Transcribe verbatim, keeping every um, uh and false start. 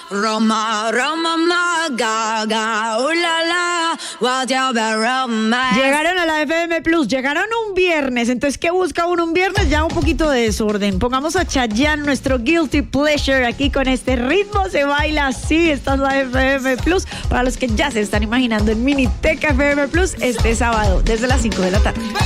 Roma, Roma, ma, gaga, uh, la, la, whatever, Roma. Llegaron a la F M Plus, llegaron un viernes, entonces ¿qué busca uno un viernes? Ya un poquito de desorden. Pongamos a Chayanne, nuestro guilty pleasure, aquí con este ritmo se baila así. Esta es la F M Plus, para los que ya se están imaginando en Miniteca F M Plus este sábado, desde las cinco de la tarde.